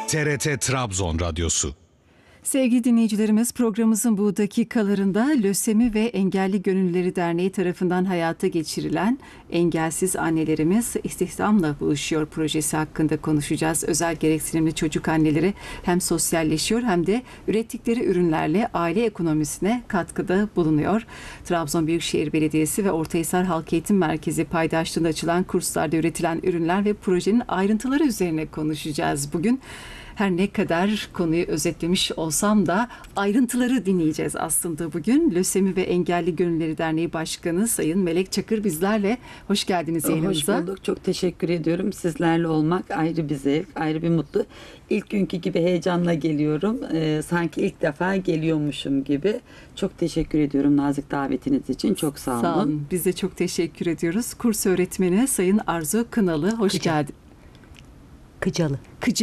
TRT Trabzon Radyosu. Sevgili dinleyicilerimiz, programımızın bu dakikalarında Lösemi ve Engelli Gönüllüleri Derneği tarafından hayata geçirilen Engelsiz Annelerimiz İstihdamla Buluşuyor projesi hakkında konuşacağız. Özel gereksinimli çocuk anneleri hem sosyalleşiyor hem de ürettikleri ürünlerle aile ekonomisine katkıda bulunuyor. Trabzon Büyükşehir Belediyesi ve Ortahisar Halk Eğitim Merkezi paydaşlığında açılan kurslarda üretilen ürünler ve projenin ayrıntıları üzerine konuşacağız bugün. Her ne kadar konuyu özetlemiş olsam da ayrıntıları dinleyeceğiz aslında bugün. Lösemi ve Engelli Gönüllüleri Derneği Başkanı Sayın Melek Çakır bizlerle. Hoş geldiniz yayınımıza. Hoş bulduk. Çok teşekkür ediyorum. Sizlerle olmak ayrı bir zevk, ayrı bir mutlu. İlk günkü gibi heyecanla geliyorum. Sanki ilk defa geliyormuşum gibi. Çok teşekkür ediyorum nazik davetiniz için. Çok sağ olun. Sağ olun. Biz de çok teşekkür ediyoruz. Kurs öğretmeni Sayın Arzu Kınalı. Hoş geldin. Kıcalı.